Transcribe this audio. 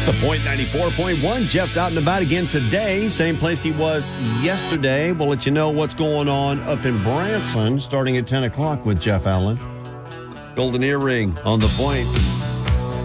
It's the Point 94.1. Jeff's out and about again today. Same place he was yesterday. We'll let you know what's going on up in Branson starting at 10 o'clock with Jeff Allen. Golden Earring on the Point.